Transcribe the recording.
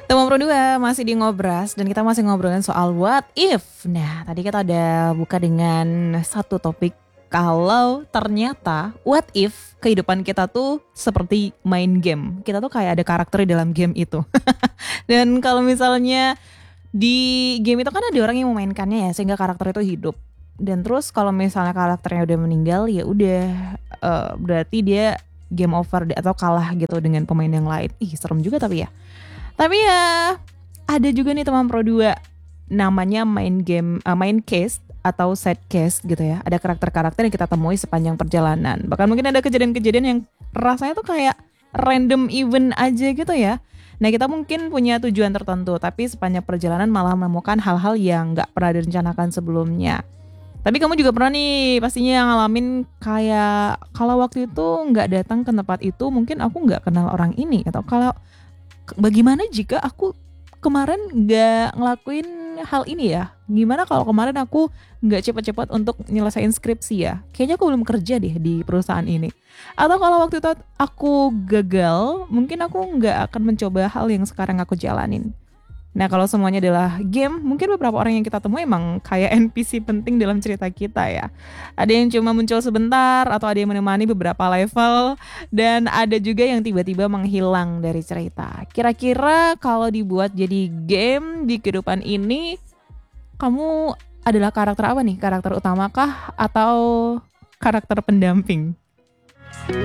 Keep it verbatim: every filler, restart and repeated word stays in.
Teman Pro dua masih di Ngobras dan kita masih ngobrolin soal what if. Nah, tadi kita udah buka dengan satu topik kalau ternyata what if kehidupan kita tuh seperti main game. Kita tuh kayak ada karakter di dalam game itu. Dan kalau misalnya di game itu kan ada orang yang memainkannya ya sehingga karakter itu hidup. Dan terus kalau misalnya karakternya udah meninggal ya udah eh, berarti dia game over atau kalah gitu dengan pemain yang lain. Ih, serem juga tapi ya. Tapi ya ada juga nih teman Pro dua namanya main game uh, main case atau set case gitu ya. Ada karakter-karakter yang kita temui sepanjang perjalanan. Bahkan mungkin ada kejadian-kejadian yang rasanya tuh kayak random event aja gitu ya. Nah, kita mungkin punya tujuan tertentu, tapi sepanjang perjalanan malah menemukan hal-hal yang nggak pernah direncanakan sebelumnya. Tapi kamu juga pernah nih pastinya ngalamin kayak kalau waktu itu nggak datang ke tempat itu mungkin aku nggak kenal orang ini, atau kalau bagaimana jika aku kemarin nggak ngelakuin hal ini ya? Gimana kalau kemarin aku nggak cepat-cepat untuk nyelesain skripsi ya? Kayaknya aku belum kerja deh di perusahaan ini. Atau kalau waktu itu aku gagal, mungkin aku nggak akan mencoba hal yang sekarang aku jalanin. Nah, kalau semuanya adalah game, mungkin beberapa orang yang kita temui emang kayak N P C penting dalam cerita kita ya. Ada yang cuma muncul sebentar, atau ada yang menemani beberapa level, dan ada juga yang tiba-tiba menghilang dari cerita. Kira-kira kalau dibuat jadi game di kehidupan ini, kamu adalah karakter apa nih? Karakter utama kah atau karakter pendamping?